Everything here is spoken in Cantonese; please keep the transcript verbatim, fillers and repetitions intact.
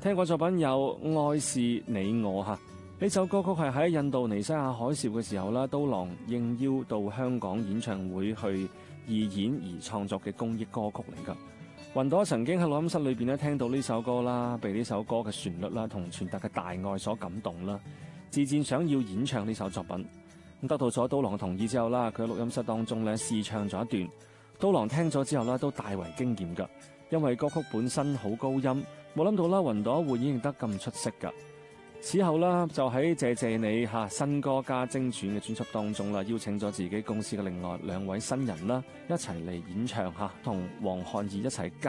聽過作品有《愛是你我》嚇，呢首歌曲係喺印度尼西亞海嘯嘅時候啦，刀郎應邀到香港演唱會去義演而創作嘅公益歌曲嚟㗎。雲朵曾經喺錄音室裏邊咧聽到呢首歌啦，被呢首歌嘅旋律啦同傳達嘅大愛所感動啦，自薦想要演唱呢首作品。咁得到咗刀郎同意之後啦，佢喺錄音室當中咧試唱咗一段，刀郎聽咗之後咧都大為驚豔㗎，因為歌曲本身好高音，冇諗到啦雲朵會演繹得咁出色㗎。此後啦，就喺謝謝你嚇新歌加精選嘅專輯當中啦，邀請咗自己公司嘅另外兩位新人啦，一齊嚟演唱嚇，同黃漢義一齊加